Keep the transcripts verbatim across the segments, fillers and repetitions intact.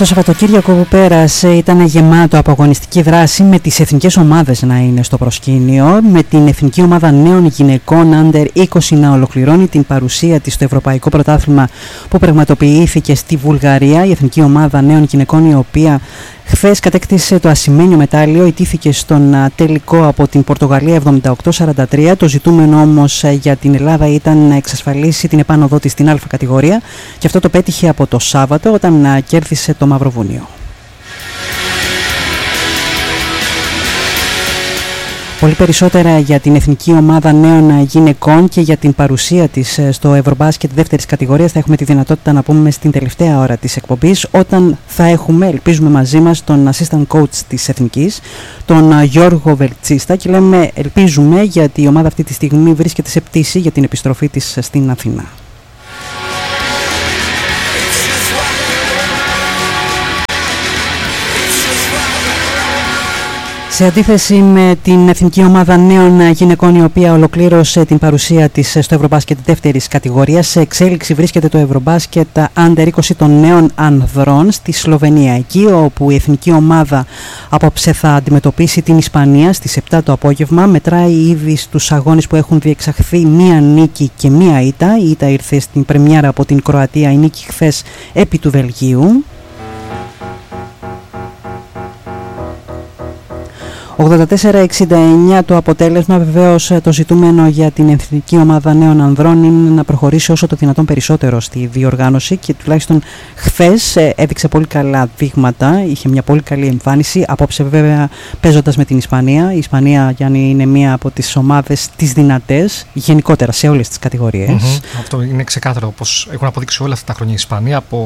Το Σαββατοκύριακο που πέρασε ήταν γεμάτο από αγωνιστική δράση, με τις εθνικές ομάδες να είναι στο προσκήνιο, με την εθνική ομάδα νέων γυναικών Under είκοσι να ολοκληρώνει την παρουσία της στο Ευρωπαϊκό Πρωτάθλημα που πραγματοποιήθηκε στη Βουλγαρία. Η εθνική ομάδα νέων γυναικών, η οποία χθες κατέκτησε το ασημένιο μετάλλιο, ιτήθηκε στον τελικό από την Πορτογαλία εβδομήντα οκτώ σαράντα τρία. Το ζητούμενο όμως για την Ελλάδα ήταν να εξασφαλίσει την επάνωδό της στην Α κατηγορία, και αυτό το πέτυχε από το Σάββατο όταν κέρδισε το Μαυροβούνιο. Πολύ περισσότερα για την εθνική ομάδα νέων γυναικών και για την παρουσία της στο Ευρωμπάσκετ δεύτερης κατηγορίας θα έχουμε τη δυνατότητα να πούμε στην τελευταία ώρα της εκπομπής, όταν θα έχουμε, ελπίζουμε, μαζί μας τον assistant coach της εθνικής, τον Γιώργο Βελτσίστα, και λέμε ελπίζουμε γιατί η ομάδα αυτή τη στιγμή βρίσκεται σε πτήση για την επιστροφή της στην Αθήνα. Σε αντίθεση με την εθνική ομάδα νέων γυναικών, η οποία ολοκλήρωσε την παρουσία της στο Ευρωμπάσκετ δεύτερης κατηγορίας, σε εξέλιξη βρίσκεται το Ευρωμπάσκετ Under είκοσι των νέων ανδρών στη Σλοβενία, εκεί όπου η εθνική ομάδα απόψε θα αντιμετωπίσει την Ισπανία στις επτά το απόγευμα. Μετράει ήδη στους αγώνες που έχουν διεξαχθεί μία νίκη και μία ήττα. Η ήττα ήρθε στην πρεμιέρα από την Κροατία, η νίκη χθες επί του Βελγίου. ογδόντα τέσσερα εξήντα εννιά το αποτέλεσμα. Βεβαίως το ζητούμενο για την εθνική ομάδα νέων ανδρών είναι να προχωρήσει όσο το δυνατόν περισσότερο στη διοργάνωση, και τουλάχιστον χθες έδειξε πολύ καλά δείγματα, είχε μια πολύ καλή εμφάνιση. Απόψε βέβαια παίζοντας με την Ισπανία. Η Ισπανία, Γιάννη, είναι μία από τις ομάδες τις δυνατές γενικότερα σε όλες τις κατηγορίες. Mm-hmm. Αυτό είναι ξεκάθαρο, όπως έχουν αποδείξει όλα αυτά τα χρόνια η Ισπανία. Από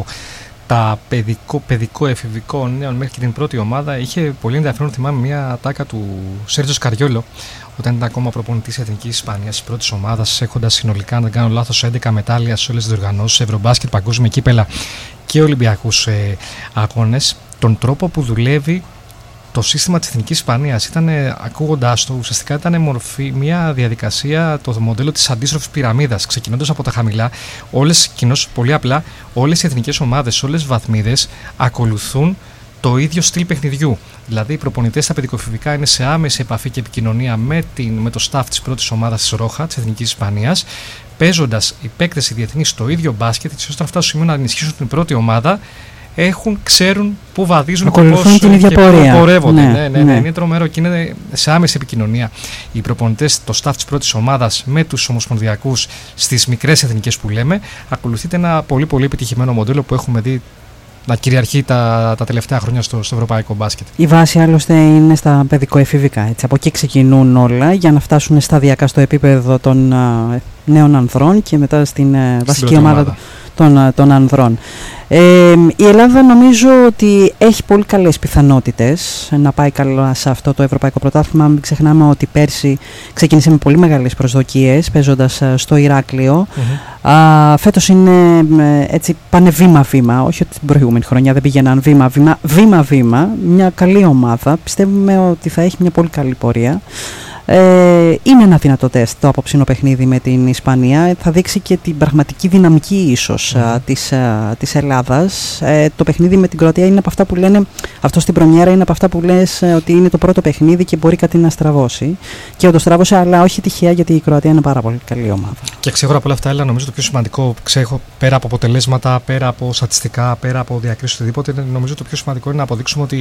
τα παιδικό, παιδικό εφηβικό νέων μέχρι και την πρώτη ομάδα είχε πολύ ενδιαφέρον. Θυμάμαι μια ατάκα του Σέρτζιο Σκαριόλο όταν ήταν ακόμα προπονητής Εθνικής Ισπανίας της πρώτης ομάδας, έχοντας συνολικά, αν δεν κάνω λάθος, έντεκα μετάλλια σε όλες τις διοργανώσεις, Ευρωμπάσκετ, παγκόσμια κύπελα και Ολυμπιακούς ε, αγώνες. Τον τρόπο που δουλεύει το σύστημα της Εθνικής Ισπανίας, ήταν, ακούγοντάς το, ουσιαστικά ήταν μορφή, μια διαδικασία, το μοντέλο της αντίστροφης πυραμίδας, ξεκινώντας από τα χαμηλά. Όλες, κοινώς, πολύ απλά, όλες οι εθνικές ομάδες, όλες οι βαθμίδες ακολουθούν το ίδιο στυλ παιχνιδιού. Δηλαδή, οι προπονητές στα παιδικοεφηβικά είναι σε άμεση επαφή και επικοινωνία με, την, με το staff της πρώτης ομάδας της Ρόχα, της Εθνικής Ισπανίας, παίζοντας οι παίκτες οι διεθνείς στο ίδιο μπάσκετ, έτσι ώστε να φτάσουν στο σημείο να ενισχύσουν την πρώτη ομάδα. Έχουν, ξέρουν πού βαδίζουν και πώς την ίδια πορεία. πορεύονται. Ναι, ναι, ναι, ναι, είναι τρομερό και είναι σε άμεση επικοινωνία οι προπονητές, το staff της πρώτης ομάδας με τους ομοσπονδιακούς στις μικρές εθνικές που λέμε. Ακολουθείται ένα πολύ πολύ επιτυχημένο μοντέλο που έχουμε δει να κυριαρχεί τα, τα τελευταία χρόνια στο, στο ευρωπαϊκό μπάσκετ. Η βάση άλλωστε είναι στα παιδικοεφηβικά. Έτσι. Από εκεί ξεκινούν όλα για να φτάσουν σταδιακά στο επίπεδο των uh, νέων ανδρών και μετά στην uh, βασική ομάδα, ομάδα. Των, των ανδρών. Ε, η Ελλάδα νομίζω ότι έχει πολύ καλές πιθανότητες να πάει καλά σε αυτό το ευρωπαϊκό πρωτάθλημα. Μην ξεχνάμε ότι πέρσι ξεκίνησε με πολύ μεγάλες προσδοκίες παίζοντας στο Ηράκλειο. Mm-hmm. Α, φέτος είναι έτσι πάνε βήμα-βήμα, όχι ότι την προηγούμενη χρονιά δεν πήγαιναν βήμα-βήμα, βήμα-βήμα, μια καλή ομάδα. Πιστεύουμε ότι θα έχει μια πολύ καλή πορεία. Ε, είναι ένα δυνατό τεστ το απόψινο παιχνίδι με την Ισπανία. Θα δείξει και την πραγματική δυναμική ίσως mm. α, της, α, της Ελλάδας. Ε, το παιχνίδι με την Κροατία είναι από αυτά που λένε, αυτό στην πρεμιέρα είναι από αυτά που λες ε, ότι είναι το πρώτο παιχνίδι και μπορεί κάτι να στραβώσει. Και το στραβώσε, αλλά όχι τυχαία, γιατί η Κροατία είναι πάρα πολύ καλή ομάδα. Και ξέχωρα από όλα αυτά, Έλλα, νομίζω το πιο σημαντικό, ξέχω, πέρα από αποτελέσματα, πέρα από στατιστικά, πέρα από διακρίσεις οτιδήποτε, νομίζω το πιο σημαντικό είναι να αποδείξουμε ότι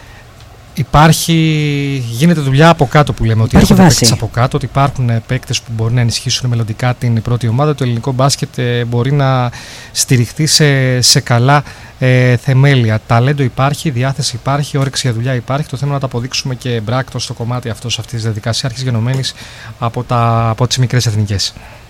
υπάρχει, γίνεται δουλειά από κάτω που λέμε, ότι υπάρχουν παίκτες από κάτω, ότι υπάρχουν παίκτες που μπορεί να ενισχύσουν μελλοντικά την πρώτη ομάδα. Το ελληνικό μπάσκετ μπορεί να στηριχθεί σε, σε καλά ε, θεμέλια. Ταλέντο υπάρχει, διάθεση υπάρχει, όρεξη για δουλειά υπάρχει. Το θέμα να το αποδείξουμε και μπράκτο στο κομμάτι αυτό, σε αυτή τη διαδικασία, αρχής γενομένης από, από τις μικρές εθνικές.